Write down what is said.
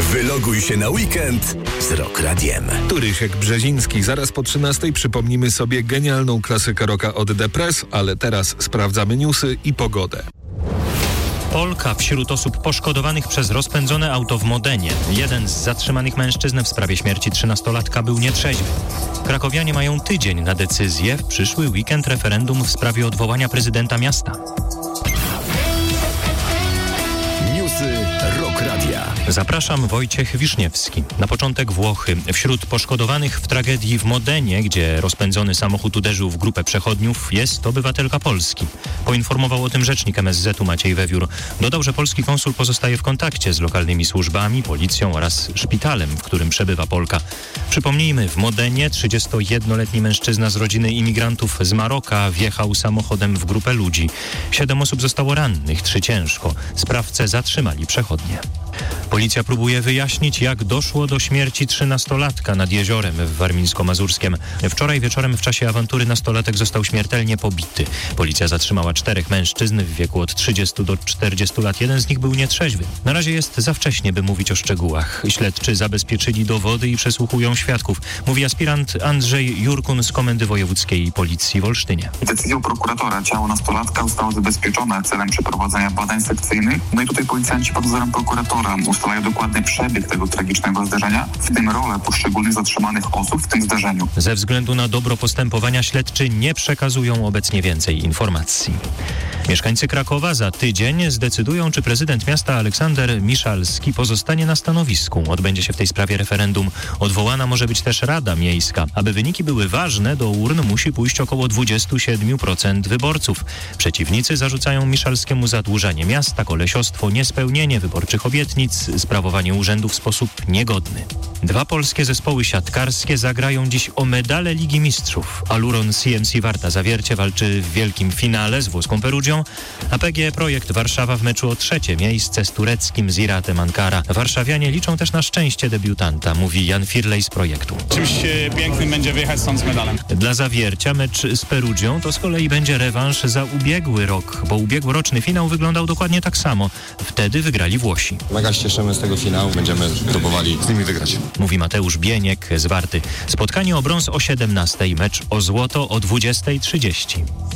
Wyloguj się na weekend z Rock Radiem. Tu Rysiek Brzeziński. Zaraz po 13 przypomnimy sobie genialną klasykę rocka od The Press, ale teraz sprawdzamy newsy i pogodę. Polka wśród osób poszkodowanych przez rozpędzone auto w Modenie. Jeden z zatrzymanych mężczyzn w sprawie śmierci 13-latka był nietrzeźwy. Krakowianie mają tydzień na decyzję w przyszły weekend referendum w sprawie odwołania prezydenta miasta. Newsy Rock Radia. Zapraszam, Wojciech Wiszniewski. Na początek Włochy. Wśród poszkodowanych w tragedii w Modenie, gdzie rozpędzony samochód uderzył w grupę przechodniów, jest obywatelka Polski. Poinformował o tym rzecznik MSZ-u Maciej Wewiór. Dodał, że polski konsul pozostaje w kontakcie z lokalnymi służbami, policją oraz szpitalem, w którym przebywa Polka. Przypomnijmy, w Modenie 31-letni mężczyzna z rodziny imigrantów z Maroka wjechał samochodem w grupę ludzi. 7 osób zostało rannych, 3 ciężko. Sprawcę zatrzymali przechodnie. Policja próbuje wyjaśnić, jak doszło do śmierci 13-latka nad jeziorem w Warmińsko-Mazurskiem. Wczoraj wieczorem w czasie awantury nastolatek został śmiertelnie pobity. Policja zatrzymała 4 mężczyzn w wieku od 30 do 40 lat. Jeden z nich był nietrzeźwy. Na razie jest za wcześnie, by mówić o szczegółach. Śledczy zabezpieczyli dowody i przesłuchują świadków, mówi aspirant Andrzej Jurkun z Komendy Wojewódzkiej Policji w Olsztynie. Decyzją prokuratora ciało nastolatka zostało zabezpieczone celem przeprowadzenia badań sekcyjnych. No i tutaj policjanci pod wzorem prokuratora ustalają dokładny przebieg tego tragicznego zdarzenia, w tym rolę poszczególnych zatrzymanych osób w tym zdarzeniu. Ze względu na dobro postępowania śledczy nie przekazują obecnie więcej informacji. Mieszkańcy Krakowa za tydzień zdecydują, czy prezydent miasta Aleksander Miszalski pozostanie na stanowisku. Odbędzie się w tej sprawie referendum. Odwołana może być też Rada Miejska. Aby wyniki były ważne, do urn musi pójść około 27% wyborców. Przeciwnicy zarzucają Miszalskiemu zadłużanie miasta, kolesiostwo, niespełnienie wyborczych obietnic, sprawowanie urzędu w sposób niegodny. 2 polskie zespoły siatkarskie zagrają dziś o medale Ligi Mistrzów. Aluron CMC Warta Zawiercie walczy w wielkim finale z włoską Perugią, a PGE Projekt Warszawa w meczu o 3. miejsce z tureckim Ziratem Ankara. Warszawianie liczą też na szczęście debiutanta, mówi Jan Firlej z projektu. Czymś pięknym będzie wyjechać stąd z medalem. Dla Zawiercia mecz z Perugią to z kolei będzie rewanż za ubiegły rok, bo ubiegłoroczny finał wyglądał dokładnie tak samo. Wtedy wygrali Włosi. Mega się cieszymy z tego finału, będziemy próbowali z nimi wygrać. Mówi Mateusz Bieniek z Warty. Spotkanie o brąz o 17:00, mecz o złoto o 20:30.